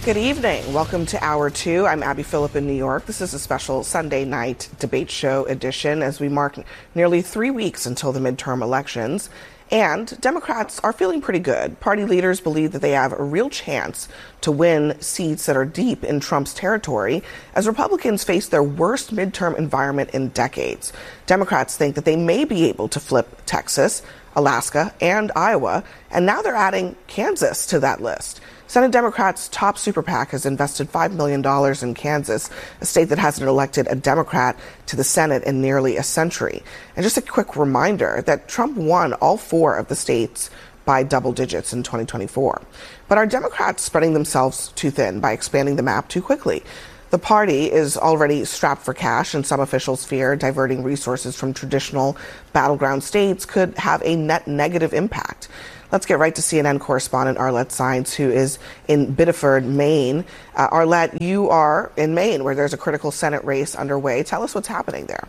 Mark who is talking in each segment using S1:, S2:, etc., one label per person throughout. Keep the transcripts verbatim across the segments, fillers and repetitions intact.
S1: Good evening. Welcome to Hour Two. I'm Abby Phillip in New York. This is a special Sunday night debate show edition as we mark nearly three weeks until the midterm elections. And Democrats are feeling pretty good. Party leaders believe that they have a real chance to win seats that are deep in Trump's territory as Republicans face their worst midterm environment in decades. Democrats think that they may be able to flip Texas, Alaska, and Iowa, and now they're adding Kansas to that list. Senate Democrats' top super PAC has invested five million dollars in Kansas, a state that hasn't elected a Democrat to the Senate in nearly a century. And just a quick reminder that Trump won all four of the states by double digits in twenty twenty-four. But are Democrats spreading themselves too thin by expanding the map too quickly? The party is already strapped for cash, and some officials fear diverting resources from traditional battleground states could have a net negative impact. Let's get right to C N N correspondent Arlette Saenz, who is in Biddeford, Maine. Uh, Arlette, you are in Maine, where there's a critical Senate race underway. Tell us what's happening there.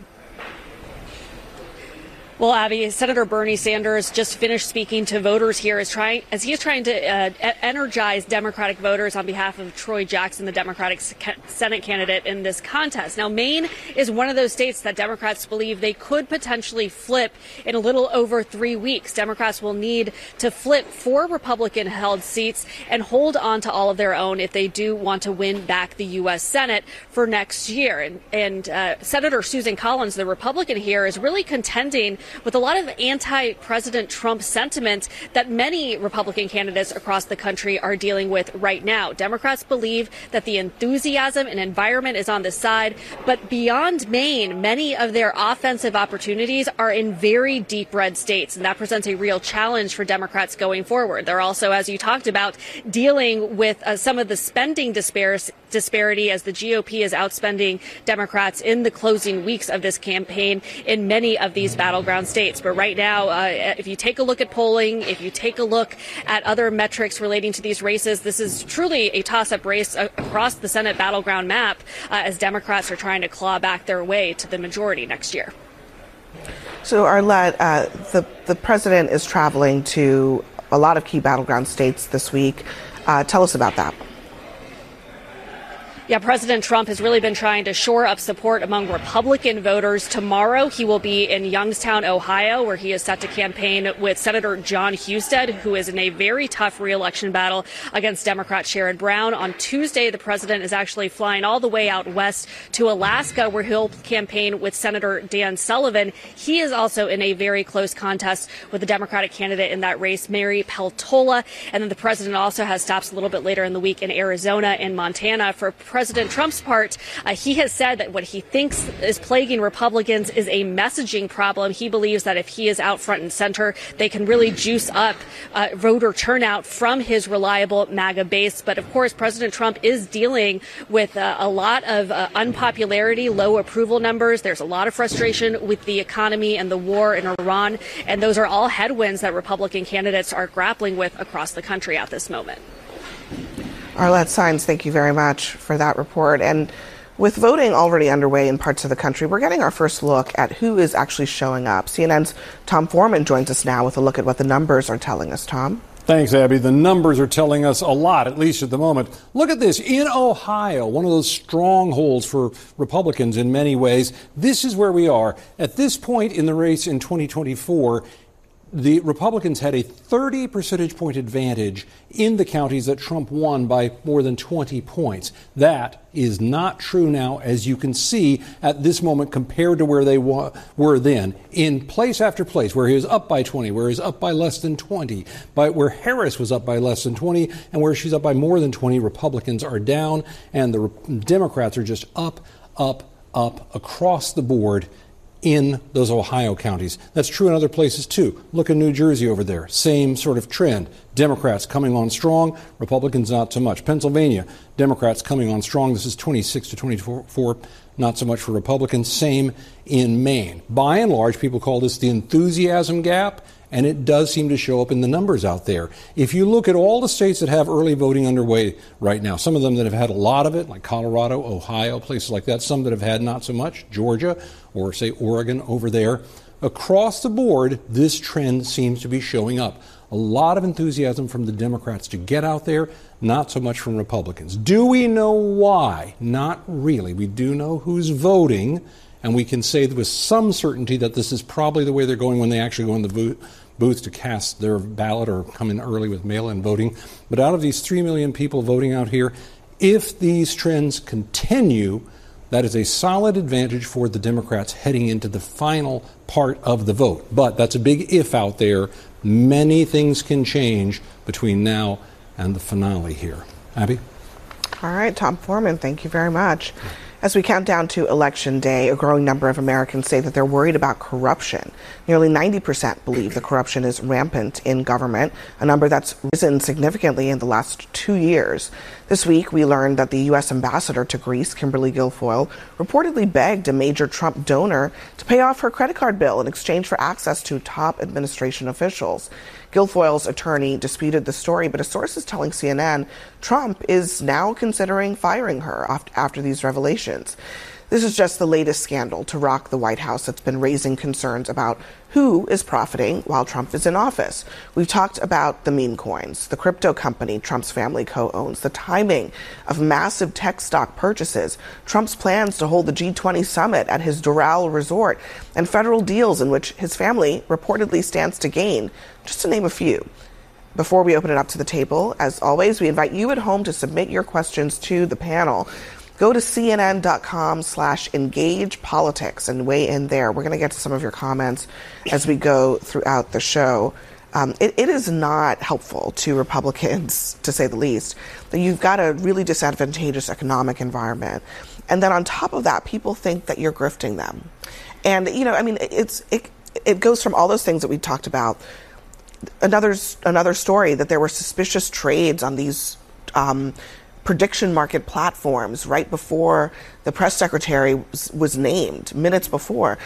S2: Well, Abby, Senator Bernie Sanders just finished speaking to voters here as trying as he is trying to uh, energize Democratic voters on behalf of Troy Jackson, the Democratic Senate candidate in this contest. Now, Maine is one of those states that Democrats believe they could potentially flip in a little over three weeks. Democrats will need to flip four Republican-held seats and hold on to all of their own if they do want to win back the U S Senate for next year. And, and uh, Senator Susan Collins, the Republican here, is really contending with a lot of anti-President Trump sentiment that many Republican candidates across the country are dealing with right now. Democrats believe that the enthusiasm and environment is on the side, but beyond Maine, many of their offensive opportunities are in very deep red states, and that presents a real challenge for Democrats going forward. They're also, as you talked about, dealing with uh, some of the spending dispar- disparity as the G O P is outspending Democrats in the closing weeks of this campaign in many of these battleground states. But right now, uh, if you take a look at polling, if you take a look at other metrics relating to these races, this is truly a toss-up race across the Senate battleground map uh, as Democrats are trying to claw back their way to the majority next year.
S1: So, Arlette, uh, the, the president is traveling to a lot of key battleground states this week. Uh, tell us about that.
S2: Yeah, President Trump has really been trying to shore up support among Republican voters. Tomorrow, he will be in Youngstown, Ohio, where he is set to campaign with Senator John Husted, who is in a very tough re-election battle against Democrat Sherrod Brown. On Tuesday, the president is actually flying all the way out west to Alaska, where he'll campaign with Senator Dan Sullivan. He is also in a very close contest with the Democratic candidate in that race, Mary Peltola. And then the president also has stops a little bit later in the week in Arizona and Montana. For President Trump's part, uh, he has said that what he thinks is plaguing Republicans is a messaging problem. He believes that if he is out front and center, they can really juice up uh, voter turnout from his reliable MAGA base. But of course, President Trump is dealing with uh, a lot of uh, unpopularity, low approval numbers. There's a lot of frustration with the economy and the war in Iran. And those are all headwinds that Republican candidates are grappling with across the country at this moment.
S1: Arlette Saenz, thank you very much for that report. And with voting already underway in parts of the country, we're getting our first look at who is actually showing up. C N N's Tom Foreman joins us now with a look at what the numbers are telling us. Tom?
S3: Thanks, Abby. The numbers are telling us a lot, at least at the moment. Look at this. In Ohio, one of those strongholds for Republicans in many ways, this is where we are. At this point in the race in twenty twenty-four, the Republicans had a thirty percentage point advantage in the counties that Trump won by more than twenty points. That is not true now, as you can see at this moment compared to where they wa- were then. In place after place, where he was up by twenty, where he's up by less than twenty, by where Harris was up by less than twenty, and where she's up by more than twenty, Republicans are down, and the Re- Democrats are just up, up, up across the board in those Ohio counties. That's true in other places, too. Look at New Jersey over there. Same sort of trend. Democrats coming on strong, Republicans not so much. Pennsylvania, Democrats coming on strong. This is twenty-six to twenty-four, not so much for Republicans. Same in Maine. By and large, people call this the enthusiasm gap, and it does seem to show up in the numbers out there. If you look at all the states that have early voting underway right now, some of them that have had a lot of it, like Colorado, Ohio, places like that, some that have had not so much, Georgia, or say Oregon over there, across the board, this trend seems to be showing up. A lot of enthusiasm from the Democrats to get out there, not so much from Republicans. Do we know why? Not really. We do know who's voting, and we can say with some certainty that this is probably the way they're going when they actually go in the booth. booth to cast their ballot or come in early with mail-in voting. But out of these three million people voting out here, if these trends continue, that is a solid advantage for the Democrats heading into the final part of the vote. But that's a big if out there. Many things can change between now and the finale here. Abby?
S1: All right, Tom Foreman, thank you very much. As we count down to Election Day, a growing number of Americans say that they're worried about corruption. Nearly ninety percent believe the corruption is rampant in government, a number that's risen significantly in the last two years. This week, we learned that the U S ambassador to Greece, Kimberly Guilfoyle, reportedly begged a major Trump donor to pay off her credit card bill in exchange for access to top administration officials. Guilfoyle's attorney disputed the story, but a source is telling C N N Trump is now considering firing her after these revelations. This is just the latest scandal to rock the White House that's been raising concerns about who is profiting while Trump is in office. We've talked about the meme coins, the crypto company Trump's family co-owns, the timing of massive tech stock purchases, Trump's plans to hold the G twenty summit at his Doral resort, and federal deals in which his family reportedly stands to gain, just to name a few. Before we open it up to the table, as always, we invite you at home to submit your questions to the panel. Go to cnn.com slash engage politics and weigh in there. We're going to get to some of your comments as we go throughout the show. Um, it, it is not helpful to Republicans, to say the least, that you've got a really disadvantageous economic environment. And then on top of that, people think that you're grifting them. And, you know, I mean, it's it, it goes from all those things that we talked about. Another, another story that there were suspicious trades on these um prediction market platforms right before the press secretary was, was named, minutes before.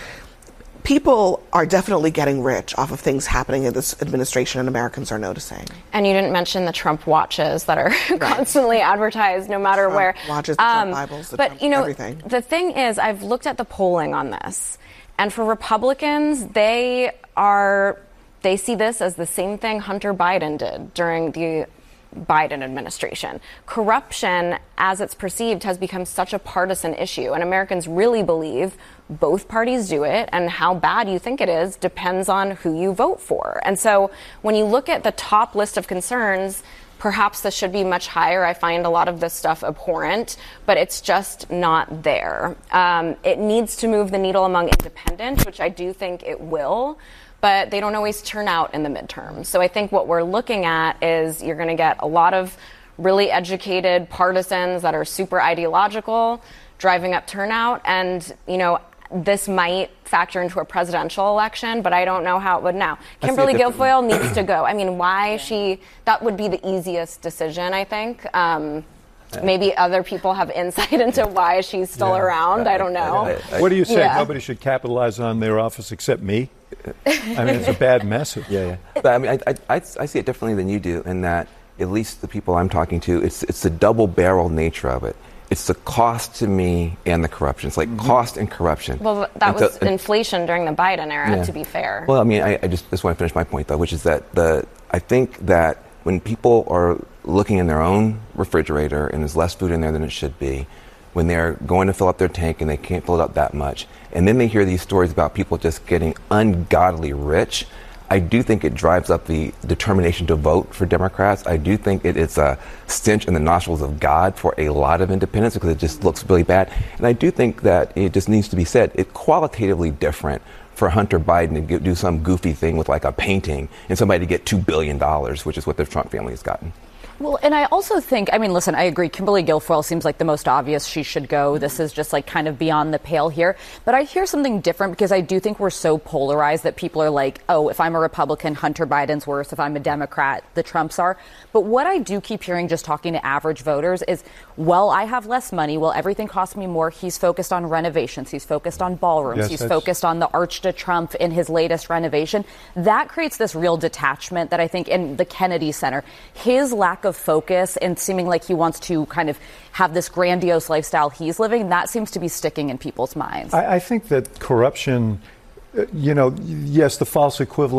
S1: People are definitely getting rich off of things happening in this administration, and Americans are noticing.
S4: And you didn't mention the Trump watches that are right. constantly advertised, no matter
S1: Trump
S4: where.
S1: Watches, the
S4: um,
S1: Trump Bibles, the
S4: but
S1: Trump
S4: you know,
S1: everything.
S4: The thing is, I've looked at the polling on this, and for Republicans, they are they see this as the same thing Hunter Biden did during the Biden administration. Corruption, as it's perceived, has become such a partisan issue, and Americans really believe both parties do it, and how bad you think it is depends on who you vote for. And so when you look at the top list of concerns, perhaps this should be much higher. I find a lot of this stuff abhorrent, but it's just not there. Um, it needs to move the needle among independents, which I do think it will, but they don't always turn out in the midterms. So I think what we're looking at is you're going to get a lot of really educated partisans that are super ideological, driving up turnout. And, you know, this might factor into a presidential election, but I don't know how it would now. Kimberly Guilfoyle needs to go. I mean, why she, that would be the easiest decision, I think. Um, Maybe other people have insight into why she's still yeah. around. I don't know. I,
S5: I, I, what do you say? Yeah. Nobody should capitalize on their office except me? I mean, it's a bad message.
S6: Yeah, yeah. But I mean, I, I, I see it differently than you do in that, at least the people I'm talking to, it's it's the double-barrel nature of it. It's the cost to me and the corruption. It's like mm-hmm. cost and corruption.
S4: Well, that and was so, inflation during the Biden era, yeah. to be fair.
S6: Well, I mean, I, I just, just want to finish my point, though, which is that the I think that when people are looking in their own refrigerator and there's less food in there than it should be, when they're going to fill up their tank and they can't fill it up that much, and then they hear these stories about people just getting ungodly rich, I do think it drives up the determination to vote for Democrats. I do think it is a stench in the nostrils of God for a lot of independents because it just looks really bad. And I do think that it just needs to be said, it's qualitatively different for Hunter Biden to get, do some goofy thing with like a painting and somebody to get two billion dollars, which is what the Trump family has gotten.
S7: Well, and I also think, I mean, listen, I agree. Kimberly Guilfoyle seems like the most obvious she should go. This is just like kind of beyond the pale here. But I hear something different because I do think we're so polarized that people are like, oh, if I'm a Republican, Hunter Biden's worse. If I'm a Democrat, the Trumps are. But what I do keep hearing just talking to average voters is, well, I have less money. Well, everything costs me more. He's focused on renovations. He's focused on ballrooms.
S5: Yes,
S7: He's
S5: that's...
S7: focused on the Arch de Trump in his latest renovation. That creates this real detachment that I think in the Kennedy Center, his lack of focus and seeming like he wants to kind of have this grandiose lifestyle he's living, that seems to be sticking in people's minds.
S5: I, I think that corruption, uh, you know, yes, the false equivalence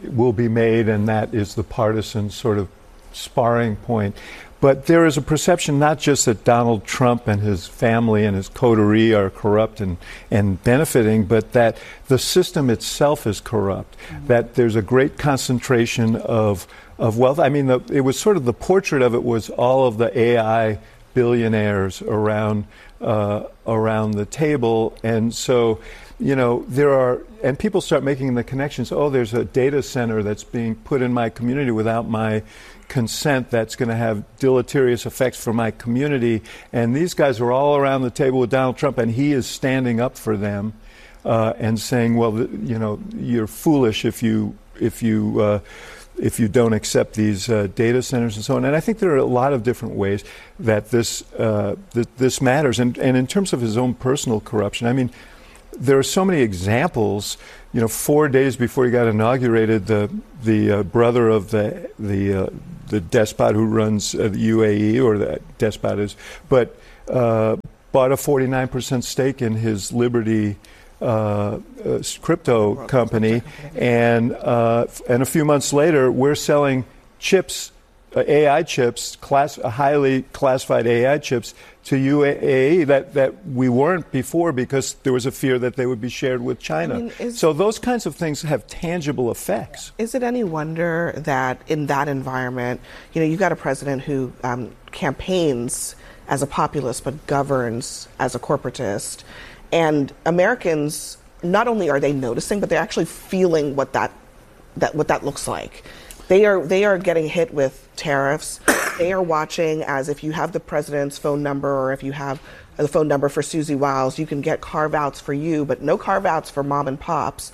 S5: will be made, and that is the partisan sort of sparring point. But there is a perception not just that Donald Trump and his family and his coterie are corrupt and, and benefiting, but that the system itself is corrupt, mm-hmm. that there's a great concentration of of wealth. I mean, the, it was sort of the portrait of it was all of the A I billionaires around uh, around the table. And so, you know, there are, and people start making the connections, oh, there's a data center that's being put in my community without my consent that's going to have deleterious effects for my community. And these guys are all around the table with Donald Trump, and he is standing up for them uh, and saying, well, you know, you're foolish if you if you uh, if you don't accept these uh, data centers and so on. And I think there are a lot of different ways that this uh, th- this matters. And, and in terms of his own personal corruption, I mean, there are so many examples. You know, four days before he got inaugurated, the the uh, brother of the the uh, the despot who runs uh, the U A E, or the despot is, but uh, bought a forty-nine percent stake in his Liberty uh, uh, crypto company, and uh, and a few months later, we're selling chips, uh, A I chips, class, uh, highly classified A I chips to U A E that, that we weren't before because there was a fear that they would be shared with China. I mean, is, so those kinds of things have tangible effects.
S1: Is it any wonder that in that environment, you know, you've got a president who um, campaigns as a populist but governs as a corporatist, and Americans, not only are they noticing, but they're actually feeling what that that what that looks like. They are they are getting hit with tariffs. They are watching as if you have the president's phone number, or if you have the phone number for Susie Wiles, you can get carve-outs for you, but no carve-outs for mom and pops.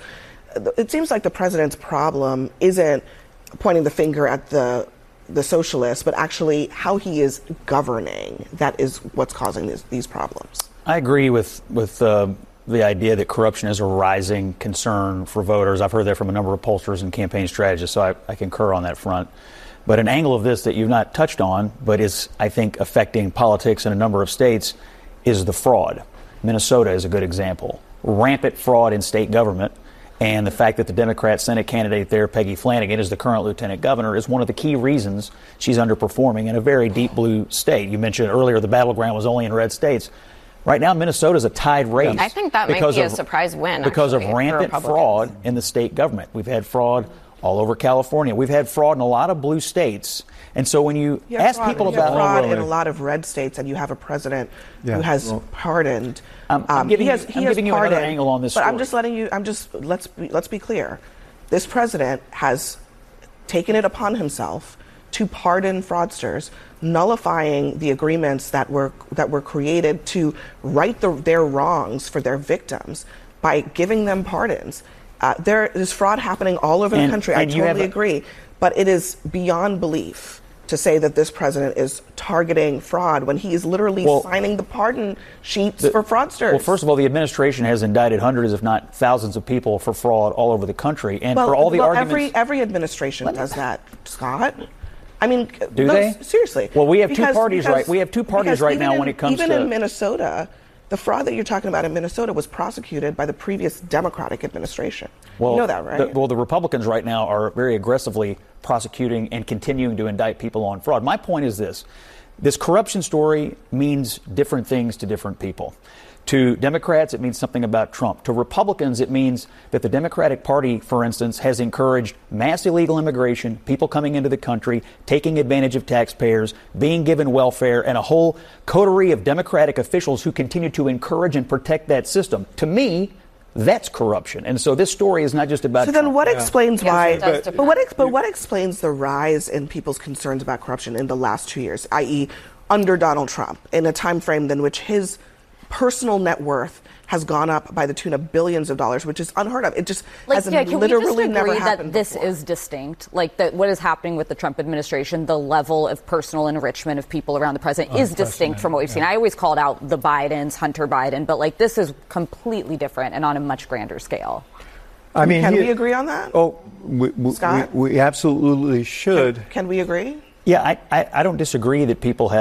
S1: It seems like the president's problem isn't pointing the finger at the the socialists, but actually how he is governing. That is what's causing these, these problems.
S8: I agree with with uh, the idea that corruption is a rising concern for voters. I've heard that from a number of pollsters and campaign strategists, so I, I concur on that front. But an angle of this that you've not touched on, but is, I think, affecting politics in a number of states, is the fraud. Minnesota is a good example. Rampant fraud in state government, and the fact that the Democrat Senate candidate there, Peggy Flanagan, is the current lieutenant governor, is one of the key reasons she's underperforming in a very deep blue state. You mentioned earlier the battleground was only in red states. Right now, Minnesota's a tied race.
S4: I think that might be a
S8: of,
S4: surprise win,
S8: because
S4: actually,
S8: of rampant fraud in the state government. We've had fraud all over California. We've had fraud in a lot of blue states. And so when you, you ask
S1: fraud,
S8: people
S1: you
S8: about
S1: fraud in a lot of red states, and you have a president yeah. who has well, pardoned.
S8: Um, I'm giving,
S1: he has,
S8: you,
S1: he
S8: I'm
S1: has
S8: giving you
S1: pardoned,
S8: another angle on this
S1: But
S8: story.
S1: I'm just letting you, I'm just, let's be, let's be clear. This president has taken it upon himself to pardon fraudsters, nullifying the agreements that were that were created to right the, their wrongs for their victims by giving them pardons. Uh, there is fraud happening all over
S8: and,
S1: the country. I totally a, agree. But it is beyond belief to say that this president is targeting fraud when he is literally well, signing the pardon sheets the, for fraudsters.
S8: Well, first of all, the administration has indicted hundreds, if not thousands, of people for fraud all over the country. And
S1: well,
S8: for all the
S1: well,
S8: arguments...
S1: Every, every administration what? does that, Scott. I mean,
S8: do
S1: no,
S8: they?
S1: Seriously.
S8: Well, we have
S1: because,
S8: two parties
S1: because,
S8: right. We have two parties right now
S1: in,
S8: when it comes
S1: even
S8: to
S1: even in Minnesota, the fraud that you're talking about in Minnesota was prosecuted by the previous Democratic administration.
S8: Well,
S1: you know that, right?
S8: The, well, the Republicans right now are very aggressively prosecuting and continuing to indict people on fraud. My point is this: this corruption story means different things to different people. To Democrats, it means something about Trump. To Republicans, it means that the Democratic Party, for instance, has encouraged mass illegal immigration, people coming into the country, taking advantage of taxpayers, being given welfare, and a whole coterie of Democratic officials who continue to encourage and protect that system. To me, that's corruption. And so this story is not just about
S1: So
S8: Trump.
S1: then what
S8: yeah.
S1: explains
S4: yes,
S1: why,
S4: but,
S1: but, what ex, but what explains the rise in people's concerns about corruption in the last two years, that is under Donald Trump, in a time frame in which his personal net worth has gone up by the tune of billions of dollars, which is unheard of. It just
S7: like,
S1: has
S7: yeah, can
S1: literally
S7: we just
S1: never
S7: agree
S1: happened
S7: that this
S1: before.
S7: is distinct? Like that what is happening with the Trump administration, the level of personal enrichment of people around the president is distinct from what we've yeah. seen. I always called out the Bidens, Hunter Biden, but like this is completely different and on a much grander scale.
S5: I mean,
S1: can
S5: he,
S1: we agree on that?
S5: Oh, we, we,
S1: Scott?
S5: we, we absolutely should.
S1: Can, can we agree?
S8: Yeah, I, I, I don't disagree that people have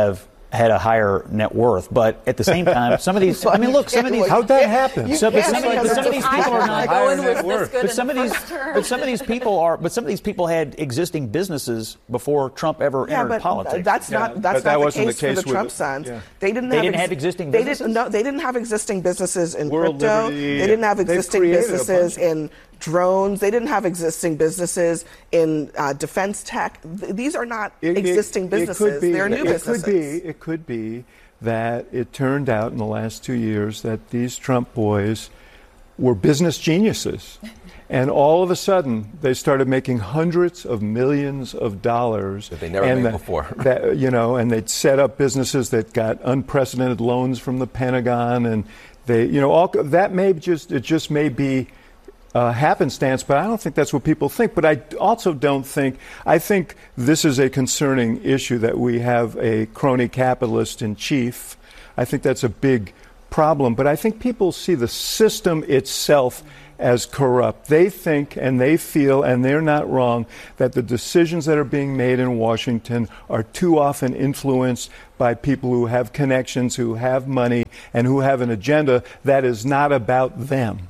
S8: had a higher net worth. But at the same time, some of these, I mean, look, some of these.
S5: How'd that happen?
S8: So, but some, of, but some of these people are not.
S5: But
S8: some of these, but some of these people are. But some of these people had existing businesses before Trump ever
S1: yeah,
S8: entered
S1: but
S8: politics.
S1: That's
S5: yeah,
S1: not that's
S5: that
S1: not
S5: wasn't
S1: the case,
S5: the case
S1: for the Trump
S5: with,
S1: sons.
S5: Yeah.
S1: They didn't.
S8: They
S1: have
S8: didn't
S1: ex-
S8: have existing
S1: they
S8: businesses.
S1: Didn't, no, they didn't have existing businesses in
S5: World
S1: crypto.
S5: Liberty,
S1: they didn't have
S5: they've
S1: existing
S5: created a
S1: businesses
S5: bunch.
S1: in drones. They didn't have existing businesses in uh, defense tech. Th- these are not
S5: It- it-
S1: existing businesses.
S5: It could be,
S1: They're new
S5: it
S1: businesses.
S5: Could be, it could be that it turned out in the last two years that these Trump boys were business geniuses. And all of a sudden, they started making hundreds of millions of dollars
S6: that they never
S5: and
S6: made
S5: that,
S6: before.
S5: that, you know, and they'd set up businesses that got unprecedented loans from the Pentagon, and they, you know, all that may just it just may be uh, happenstance, but I don't think that's what people think. But I also don't think I think this is a concerning issue that we have a crony capitalist in chief. I think that's a big problem. But I think people see the system itself as corrupt. They think and they feel, and they're not wrong, that the decisions that are being made in Washington are too often influenced by people who have connections, who have money, and who have an agenda that is not about them.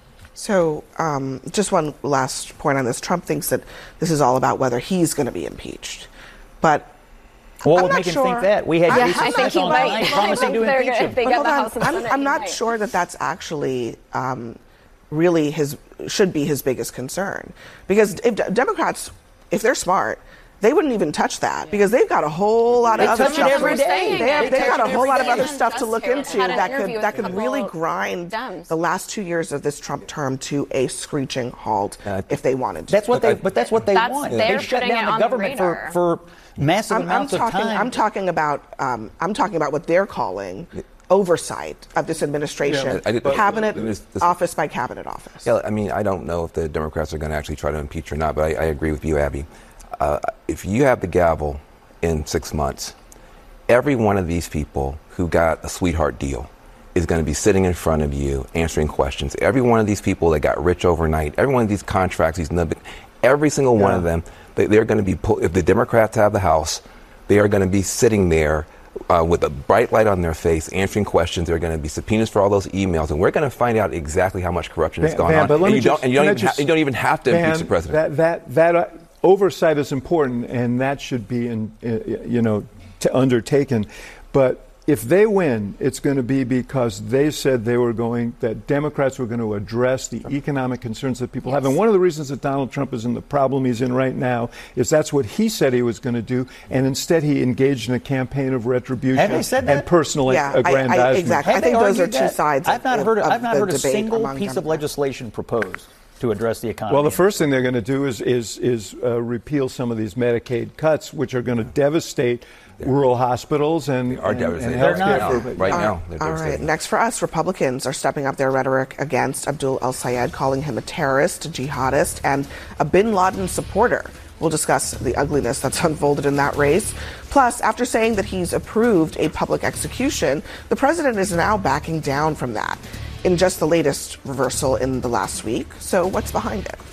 S1: So, um, just one last point on this. Trump thinks that this is all about whether he's going to be impeached. But
S8: What
S1: I'm
S8: would
S1: not
S8: make him
S1: sure.
S8: think that? We had
S1: I-
S8: Jason
S1: I think
S8: Smith
S1: he
S8: on
S1: might.
S8: tonight
S1: I
S8: promising to
S4: think they're
S8: impeach
S4: gonna-
S8: him.
S4: they
S1: But
S4: got
S1: hold
S4: the
S1: on,
S4: House and
S1: I'm,
S4: Senate
S1: I'm not
S4: tonight.
S1: sure that that's actually um, really his should be his biggest concern, because if D- Democrats, if they're smart, they wouldn't even touch that because they've got a whole lot of
S8: They
S1: other
S8: touch it
S1: stuff.
S8: every day.
S1: They have,
S8: They
S1: they've
S8: touch
S1: got a
S8: it
S1: whole
S8: every
S1: lot of
S8: day.
S1: other stuff to look into
S4: Had an
S1: that could
S4: interview
S1: that
S4: with
S1: could
S4: a
S1: really
S4: couple
S1: grind
S4: Dems.
S1: the last two years of this Trump term to a screeching halt
S6: Uh,
S1: if they wanted to.
S8: That's what they. But that's what they
S4: That's-
S8: want.
S4: they're
S8: They shut
S4: putting
S8: down
S4: it
S8: the
S4: on the
S8: government for,
S4: radar.
S8: for massive
S1: I'm, I'm
S8: amounts
S1: talking.
S8: of time.
S1: I'm talking about. Um, I'm talking about what they're calling oversight of this administration,
S6: Yeah, I did-
S1: cabinet
S6: this- this-
S1: office by cabinet office.
S6: Yeah, I mean, I don't know if the Democrats are going to actually try to impeach or not, but I, I agree with you, Abby. Uh, if you have the gavel in six months, every one of these people who got a sweetheart deal is going to be sitting in front of you answering questions. Every one of these people that got rich overnight, every one of these contracts, these nub- every single one
S5: Yeah.
S6: of them, they, they're going to be, pull, if the Democrats have the House, they are going to be sitting there uh, with a bright light on their face, answering questions. There are going to be subpoenas for all those emails, and we're going to find out exactly how much corruption has
S5: Van-
S6: gone
S5: Van,
S6: on.
S5: but let
S6: And
S5: me
S6: you, don't,
S5: just-
S6: and you, don't
S5: can I
S6: even ha-
S5: just-
S6: you don't even have to
S5: Van,
S6: impeach the president.
S5: That that that uh, oversight is important, and that should be, in, uh, you know, t- undertaken. But if they win, it's going to be because they said they were going, that Democrats were going to address the economic concerns that people have. And one of the reasons that Donald Trump is in the problem he's in right now is that's what he said he was going to do, and instead he engaged in a campaign of retribution
S8: Have they said that?
S5: and personal
S1: Yeah, I- I-
S5: aggrandizement.
S1: exactly. I
S8: Have
S1: think
S8: they
S1: those are
S8: argued
S1: two
S8: that?
S1: sides
S8: I've not
S1: of-
S8: heard.
S1: of
S8: I've not
S1: the
S8: heard a
S1: debate
S8: single
S1: among
S8: piece of
S1: Democrats.
S8: legislation proposed to address the economy.
S5: Well, the first thing they're going to do is is is uh, repeal some of these Medicaid cuts, which are going to devastate rural hospitals and,
S6: Are
S5: and, and
S6: devastating.
S8: They're
S5: healthcare.
S8: not.
S5: for-
S6: Right
S1: All
S6: now,
S1: right.
S6: they're
S1: All right.
S6: devastating.
S1: Next for us, Republicans are stepping up their rhetoric against Abdul El-Sayed, calling him a terrorist, a jihadist, and a bin Laden supporter. We'll discuss the ugliness that's unfolded in that race. Plus, after saying that he's approved a public execution, the president is now backing down from that in just the latest reversal in the last week. So what's behind it?